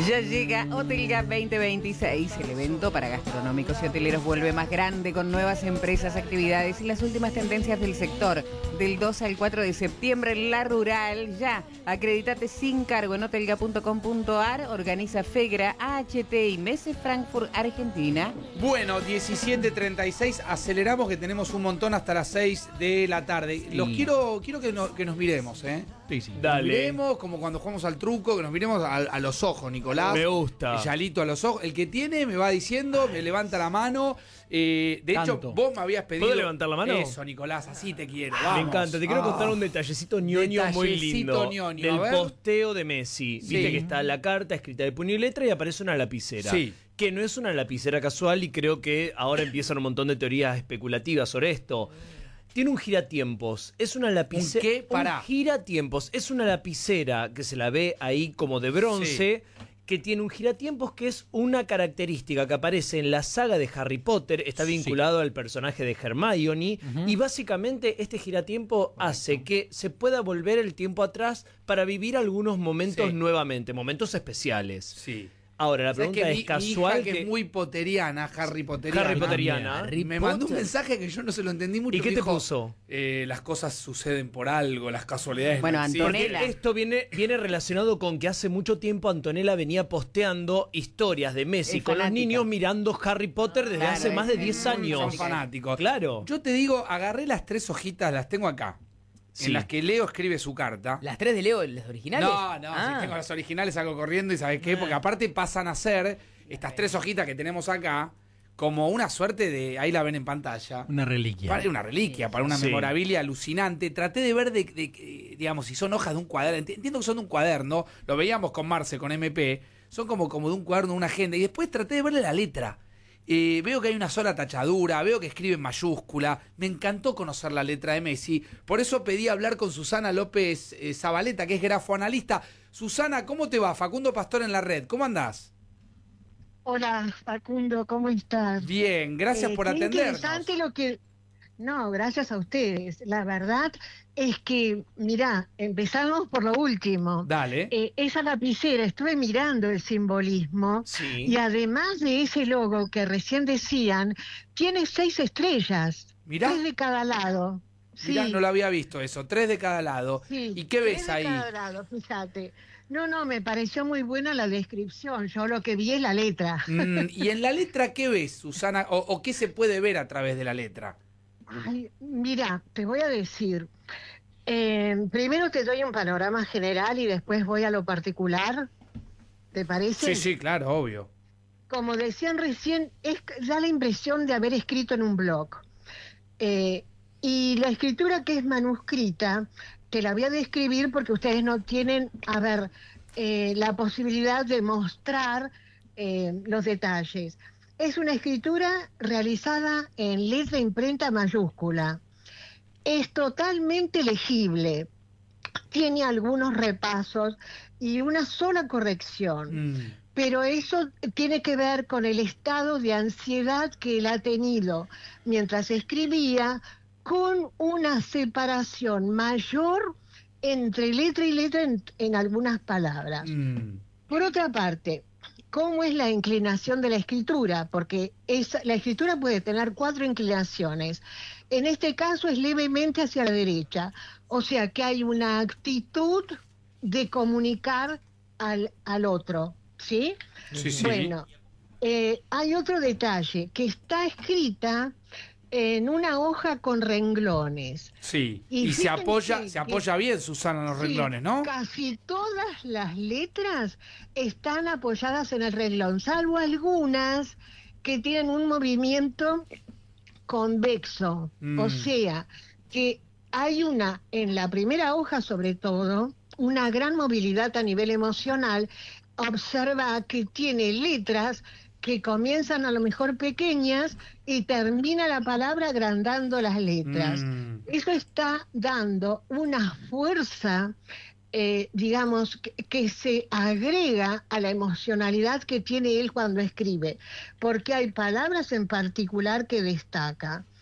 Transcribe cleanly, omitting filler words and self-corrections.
Ya llega Hotelga 2026. El evento para gastronómicos y hoteleros vuelve más grande con nuevas empresas, actividades y las últimas tendencias del sector. Del 2 al 4 de septiembre en La Rural. Ya, acredítate sin cargo en hotelga.com.ar. Organiza FEGRA, AHT y Messe Frankfurt, Argentina. Bueno, 17:36, aceleramos que tenemos un montón hasta las 6 de la tarde. Sí. Los quiero que nos miremos, ¿eh? Sí, sí. Nos miremos como cuando jugamos al truco, que nos miremos a los ojos, Nicolás. Me gusta. El Yalito a los ojos. El que tiene me va diciendo, me levanta la mano. De hecho, Tanto. vos me habías pedido. ¿Puedo levantar la mano? Eso, Nicolás, así te quiero. Me Vamos. encanta, te quiero contar un detallecito ñoño muy lindo ñoño, a del ver. posteo de Messi. Sí. Viste que está la carta escrita de puño y letra y aparece una lapicera. Sí. Que no es una lapicera casual y creo que ahora empiezan un montón de teorías especulativas sobre esto. Tiene un giratiempos, es una lapicera. ¿Un qué? Pará. Un giratiempos, es una lapicera que se la ve ahí como de bronce. Que tiene un giratiempos que es una característica que aparece en la saga de Harry Potter, está vinculado al personaje de Hermione, y básicamente este giratiempo hace que se pueda volver el tiempo atrás para vivir algunos momentos nuevamente, momentos especiales. Sí. Ahora, la ¿Sabés pregunta que es casual mi hija, que es muy potteriana, Harry Potteriana. Harry Potteriana. Me mandó un mensaje que yo no se lo entendí mucho. ¿Y qué que te dijo, puso? Las cosas suceden por algo, las casualidades. Bueno, no existen. Antonella. Porque esto viene relacionado con que hace mucho tiempo Antonella venía posteando historias de Messi Es con los fanática. niños mirando Harry Potter desde Claro, hace más de es 10 años. Son fanáticos. Claro. Yo te digo, agarré las 3 hojitas, las tengo acá. Sí. En las que Leo escribe su carta. ¿Las 3 de Leo, las originales? No, Ah. si tengo las originales salgo corriendo y ¿sabes qué? Porque aparte pasan a ser estas 3 hojitas que tenemos acá como una suerte de, ahí la ven en pantalla. Una reliquia. Para una reliquia, para una Sí. memorabilia alucinante. Traté de ver, digamos, si son hojas de un cuaderno. Entiendo que son de un cuaderno. Lo veíamos con Marce, con MP. Son como de un cuaderno, una agenda. Y después traté de verle la letra. Veo que hay una sola tachadura. Veo que escribe en mayúscula. Me encantó conocer la letra de Messi. Por eso pedí hablar con Susana López Zabaleta, que es grafoanalista. Susana, ¿cómo te va? Facundo Pastor en la red. ¿Cómo andás? Hola, Facundo, ¿cómo estás? Bien, gracias por Qué atendernos. interesante lo que... No, gracias a ustedes. La verdad es que, mirá, empezamos por lo último. Dale. Esa lapicera, estuve mirando el simbolismo Sí. y además de ese logo que recién decían, tiene 6 estrellas, Mirá. 3 de cada lado. Mirá, Sí. no lo había visto eso. 3 de cada lado. Sí, ¿Y qué ves 3 de ahí? cada lado, fíjate. No, me pareció muy buena la descripción. Yo lo que vi es la letra. ¿Y en la letra qué ves, Susana? ¿O qué se puede ver a través de la letra? Ay, mira, te voy a decir. Primero te doy un panorama general y después voy a lo particular. ¿Te parece? Sí, claro, obvio. Como decían recién, da la impresión de haber escrito en un blog. Y la escritura que es manuscrita, te la voy a describir porque ustedes no tienen, la posibilidad de mostrar los detalles. Es una escritura realizada en letra imprenta mayúscula. Es totalmente legible. Tiene algunos repasos y una sola corrección. Pero eso tiene que ver con el estado de ansiedad que él ha tenido mientras escribía, con una separación mayor entre letra y letra en algunas palabras. Por otra parte, ¿cómo es la inclinación de la escritura? Porque la escritura puede tener 4 inclinaciones. En este caso es levemente hacia la derecha. O sea que hay una actitud de comunicar al otro. ¿Sí? Sí. Bueno, hay otro detalle, que está escrita en una hoja con renglones. Sí. Y Y se fíjense apoya bien, Susana, en los Sí, renglones, ¿no? Casi todas las letras están apoyadas en el renglón, salvo algunas que tienen un movimiento convexo. O sea, que hay en la primera hoja sobre todo, una gran movilidad a nivel emocional. Observa que tiene letras que comienzan a lo mejor pequeñas y termina la palabra agrandando las letras. Eso está dando una fuerza, digamos, que se agrega a la emocionalidad que tiene él cuando escribe, porque hay palabras en particular que destaca.